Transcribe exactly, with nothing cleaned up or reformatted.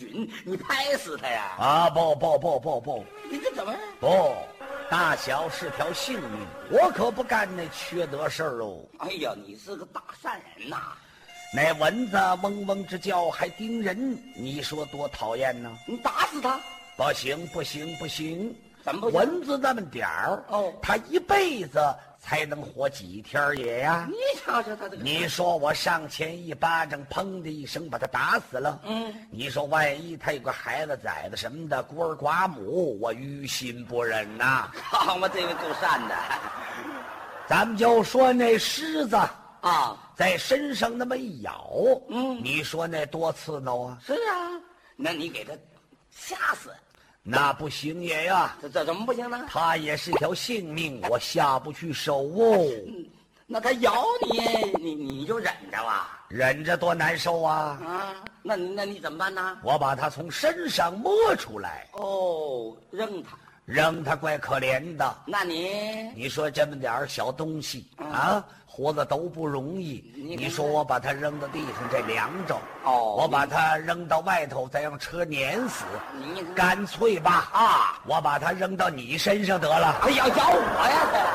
菌，你拍死他呀！ 啊，不不不不不， 你这怎么？ 不，大小是条性命，我可不干那缺德事儿哦。 哎呀，你是个大善人呐！ 那蚊子嗡嗡直叫还叮人，你说多讨厌呢？ 你打死他！ 不行不行不行， 怎么不行？ 蚊子那么点儿哦， 它一辈子才能活几天也呀？ 你瞧瞧他这个， 你说我上前一巴掌，砰的一声把他打死了。 嗯， 你说万一他有个孩子崽子什么的，孤儿寡母，我于心不忍呐。 好嘛，这位够善的。 咱们就说那狮子啊， 在身上那么一咬， 嗯， 你说那多刺挠啊！ 是啊，那你给他吓死， 那不行也呀。 这这怎么不行呢？ 他也是条性命，我下不去手哦。 嗯，那他咬你，你你就忍着吧。 忍着多难受啊！ 啊，那你那你怎么办呢？ 我把他从身上摸出来， 哦，扔他。 扔他怪可怜的。 那你你说这么点儿小东西、 嗯、 啊，活得都不容易。 你, 你说我把它扔到地上，这凉着。 哦， 我把它扔到外头，再让车碾死。 你干脆吧啊，我把它扔到你身上得了。 哎呀，咬我呀！